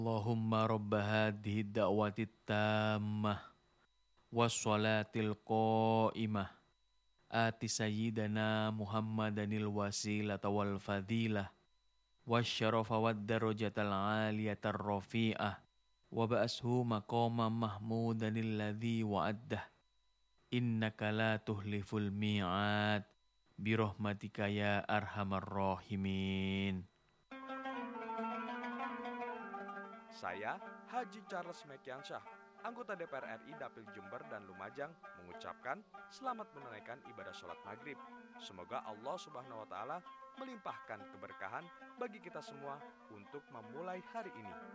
Allahumma rabba hadhihi da'wati tammah wassalatil qa'imah ati sayyidana Muhammadanil wasilata wal fadilah wasyarafa wad darajatal aliyatar rafi'ah wa ba'ashu maqama mahmudanil ladzi wa'addah innaka la tuhliful mi'ad birahmatika ya arhamar rahimin. Saya, Haji Charles Mekiansyah, anggota DPR RI Dapil Jember dan Lumajang, mengucapkan selamat menunaikan ibadah sholat maghrib. Semoga Allah Subhanahu wa Ta'ala melimpahkan keberkahan bagi kita semua untuk memulai hari ini.